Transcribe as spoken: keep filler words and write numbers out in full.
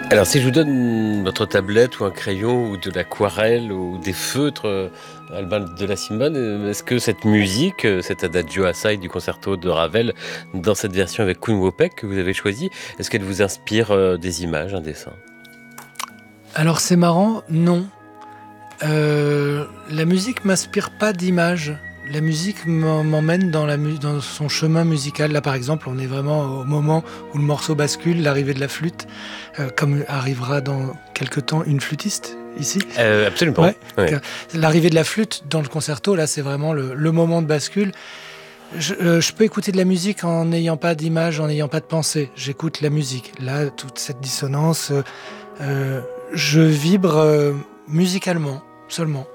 Alors, si je vous donne votre tablette ou un crayon ou de l'aquarelle ou des feutres, euh, Albin de la Cimbonne, euh, est-ce que cette musique, euh, cet Adagio assai du concerto de Ravel, dans cette version avec Koen Wopek que vous avez choisie, est-ce qu'elle vous inspire euh, des images, un dessin? Alors c'est marrant, non. Euh, la musique m'inspire pas d'images. La musique m'en- m'emmène dans, la mu- dans son chemin musical. Là, par exemple, on est vraiment au moment où le morceau bascule, l'arrivée de la flûte, euh, comme arrivera dans quelque temps une flûtiste ici. Euh, absolument. Ouais. Ouais. L'arrivée de la flûte dans le concerto, là, c'est vraiment le, le moment de bascule. Je, euh, je peux écouter de la musique en n'ayant pas d'image, en n'ayant pas de pensée. J'écoute la musique. Là, toute cette dissonance, euh, euh, je vibre euh, musicalement seulement.